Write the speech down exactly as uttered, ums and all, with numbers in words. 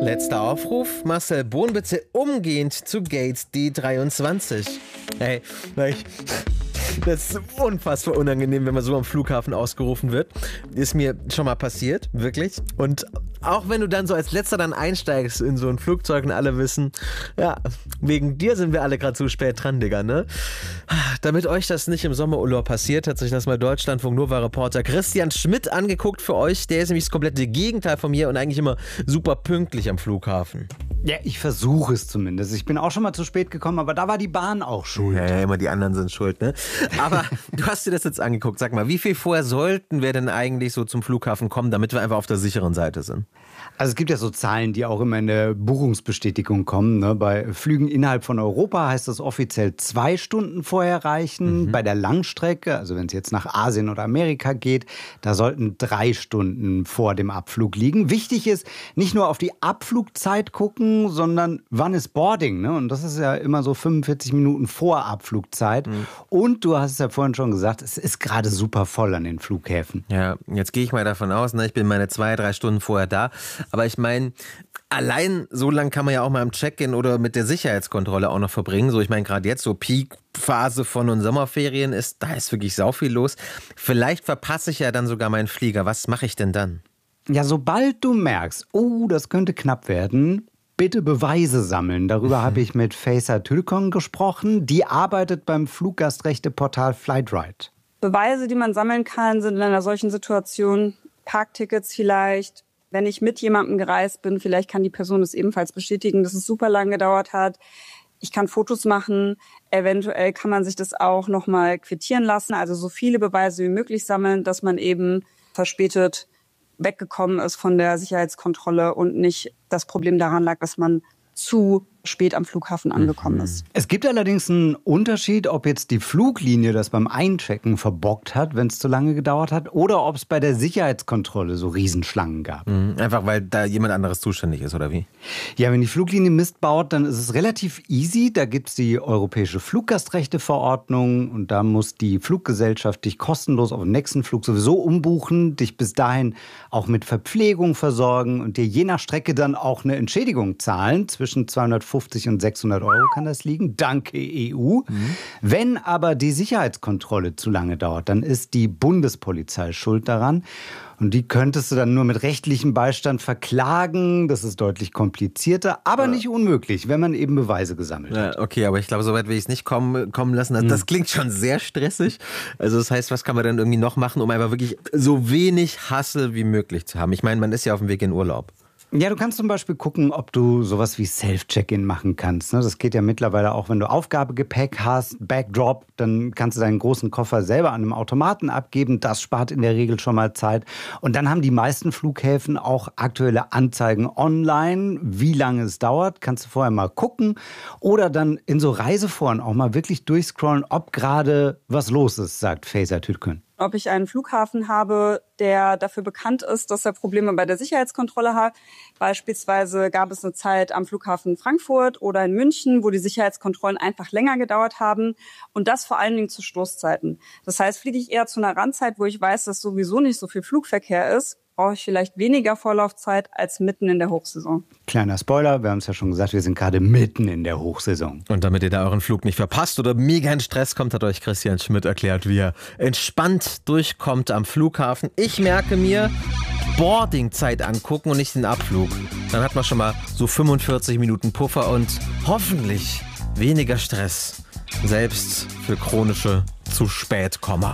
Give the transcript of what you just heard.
Letzter Aufruf. Marcel Bohn bitte umgehend zu Gate D dreiundzwanzig. Hey, ich... Das ist unfassbar unangenehm, wenn man so am Flughafen ausgerufen wird. Ist mir schon mal passiert, wirklich. Und auch wenn du dann so als Letzter dann einsteigst in so ein Flugzeug und alle wissen, ja, wegen dir sind wir alle gerade zu spät dran, Digga, ne? Damit euch das nicht im Sommerurlaub passiert, hat sich das mal Deutschlandfunk Nova-Reporter Christian Schmidt angeguckt für euch. Der ist nämlich das komplette Gegenteil von mir und eigentlich immer super pünktlich am Flughafen. Ja, ich versuche es zumindest. Ich bin auch schon mal zu spät gekommen, aber da war die Bahn auch schuld. Ja, ja, immer die anderen sind schuld, ne? Aber du hast dir das jetzt angeguckt. Sag mal, wie viel vorher sollten wir denn eigentlich so zum Flughafen kommen, damit wir einfach auf der sicheren Seite sind? Also es gibt ja so Zahlen, die auch immer in der Buchungsbestätigung kommen. Ne? Bei Flügen innerhalb von Europa heißt das offiziell zwei Stunden vorher reichen. Mhm. Bei der Langstrecke, also wenn es jetzt nach Asien oder Amerika geht, da sollten drei Stunden vor dem Abflug liegen. Wichtig ist, nicht nur auf die Abflugzeit gucken, sondern wann ist Boarding? Ne? Und das ist ja immer so fünfundvierzig Minuten vor Abflugzeit. Mhm. Und du hast es ja vorhin schon gesagt, es ist gerade super voll an den Flughäfen. Ja, jetzt gehe ich mal davon aus, ne, ich bin meine zwei, drei Stunden vorher da. Aber ich meine, allein so lange kann man ja auch mal im Check-in oder mit der Sicherheitskontrolle auch noch verbringen. So, ich meine, gerade jetzt so Peak-Phase von den Sommerferien ist, da ist wirklich sau viel los. Vielleicht verpasse ich ja dann sogar meinen Flieger. Was mache ich denn dann? Ja, sobald du merkst, oh, das könnte knapp werden, bitte Beweise sammeln. Darüber mhm. habe ich mit Feysa Tülkön gesprochen. Die arbeitet beim Fluggastrechteportal Flightride. Beweise, die man sammeln kann, sind in einer solchen Situation Parktickets vielleicht. Wenn ich mit jemandem gereist bin, vielleicht kann die Person es ebenfalls bestätigen, dass es super lang gedauert hat. Ich kann Fotos machen. Eventuell kann man sich das auch nochmal quittieren lassen. Also so viele Beweise wie möglich sammeln, dass man eben verspätet weggekommen ist von der Sicherheitskontrolle und nicht das Problem daran lag, dass man zu spät am Flughafen angekommen ist. Es gibt allerdings einen Unterschied, ob jetzt die Fluglinie das beim Einchecken verbockt hat, wenn es zu lange gedauert hat, oder ob es bei der Sicherheitskontrolle so Riesenschlangen gab. Mhm, einfach weil da jemand anderes zuständig ist, oder wie? Ja, wenn die Fluglinie Mist baut, dann ist es relativ easy. Da gibt es die Europäische Fluggastrechteverordnung und da muss die Fluggesellschaft dich kostenlos auf den nächsten Flug sowieso umbuchen, dich bis dahin auch mit Verpflegung versorgen und dir je nach Strecke dann auch eine Entschädigung zahlen. Zwischen zweihundertfünfzig und sechshundert Euro kann das liegen, danke E U. Mhm. Wenn aber die Sicherheitskontrolle zu lange dauert, dann ist die Bundespolizei schuld daran. Und die könntest du dann nur mit rechtlichem Beistand verklagen. Das ist deutlich komplizierter, aber ja. nicht unmöglich, wenn man eben Beweise gesammelt hat. Ja, okay, aber ich glaube, so weit will ich es nicht kommen, kommen lassen. Das, mhm. das klingt schon sehr stressig. Also das heißt, was kann man dann irgendwie noch machen, um einfach wirklich so wenig Hassel wie möglich zu haben? Ich meine, man ist ja auf dem Weg in Urlaub. Ja, du kannst zum Beispiel gucken, ob du sowas wie Self-Check-In machen kannst. Das geht ja mittlerweile auch, wenn du Aufgabegepäck hast, Backdrop, dann kannst du deinen großen Koffer selber an einem Automaten abgeben. Das spart in der Regel schon mal Zeit. Und dann haben die meisten Flughäfen auch aktuelle Anzeigen online, wie lange es dauert. Kannst du vorher mal gucken oder dann in so Reiseforen auch mal wirklich durchscrollen, ob gerade was los ist, sagt Feysa Tülkön. Ob ich einen Flughafen habe, der dafür bekannt ist, dass er Probleme bei der Sicherheitskontrolle hat. Beispielsweise gab es eine Zeit am Flughafen Frankfurt oder in München, wo die Sicherheitskontrollen einfach länger gedauert haben. Und das vor allen Dingen zu Stoßzeiten. Das heißt, fliege ich eher zu einer Randzeit, wo ich weiß, dass sowieso nicht so viel Flugverkehr ist, brauche ich vielleicht weniger Vorlaufzeit als mitten in der Hochsaison. Kleiner Spoiler, wir haben es ja schon gesagt, wir sind gerade mitten in der Hochsaison. Und damit ihr da euren Flug nicht verpasst oder mega in Stress kommt, hat euch Christian Schmidt erklärt, wie er entspannt durchkommt am Flughafen. Ich merke mir, Boardingzeit angucken und nicht den Abflug. Dann hat man schon mal so fünfundvierzig Minuten Puffer und hoffentlich weniger Stress. Selbst für chronische Zu-Spät-Komma.